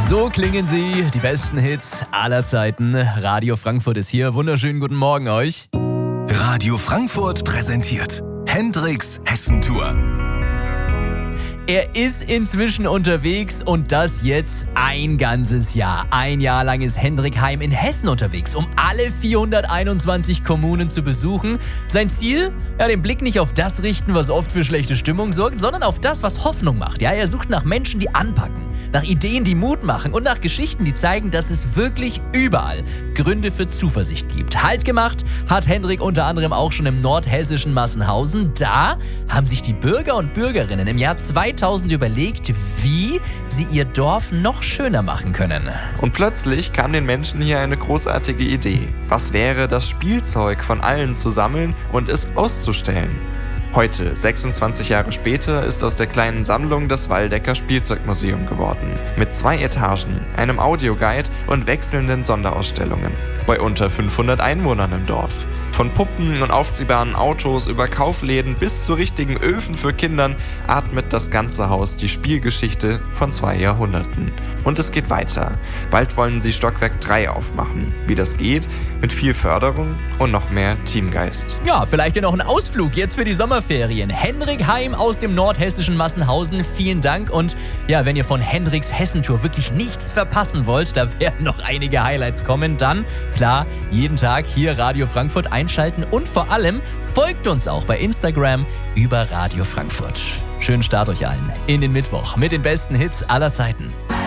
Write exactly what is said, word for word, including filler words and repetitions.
So klingen sie, die besten Hits aller Zeiten. Radio Frankfurt ist hier. Wunderschönen guten Morgen euch. Radio Frankfurt präsentiert Hendrix Hessentour. Er ist inzwischen unterwegs und das jetzt ein ganzes Jahr. Ein Jahr lang ist Hendrik Heim in Hessen unterwegs, um alle vierhunderteinundzwanzig Kommunen zu besuchen. Sein Ziel? Ja, den Blick nicht auf das richten, was oft für schlechte Stimmung sorgt, sondern auf das, was Hoffnung macht. Ja, er sucht nach Menschen, die anpacken, nach Ideen, die Mut machen und nach Geschichten, die zeigen, dass es wirklich überall Gründe für Zuversicht gibt. Halt gemacht hat Hendrik unter anderem auch schon im nordhessischen Massenhausen. Da haben sich die Bürger und Bürgerinnen im Jahr zweitausend überlegt, wie sie ihr Dorf noch schöner machen können. Und plötzlich kam den Menschen hier eine großartige Idee. Was wäre, das Spielzeug von allen zu sammeln und es auszustellen? Heute, sechsundzwanzig Jahre später, ist aus der kleinen Sammlung das Waldecker Spielzeugmuseum geworden. Mit zwei Etagen, einem Audioguide und wechselnden Sonderausstellungen. Bei unter fünfhundert Einwohnern im Dorf. Von Puppen und aufziehbaren Autos über Kaufläden bis zu richtigen Öfen für Kindern atmet das ganze Haus die Spielgeschichte von zwei Jahrhunderten. Und es geht weiter. Bald wollen sie Stockwerk drei aufmachen. Wie das geht? Mit viel Förderung und noch mehr Teamgeist. Ja, vielleicht ja noch ein Ausflug jetzt für die Sommerferien. Hendrik Heim aus dem nordhessischen Massenhausen, vielen Dank. Und ja, wenn ihr von Hendriks Hessentour wirklich nichts verpassen wollt, da werden noch einige Highlights kommen, dann, klar, jeden Tag hier Radio Frankfurt einschalten und vor allem folgt uns auch bei Instagram über Radio Frankfurt. Schönen Start euch allen in den Mittwoch mit den besten Hits aller Zeiten.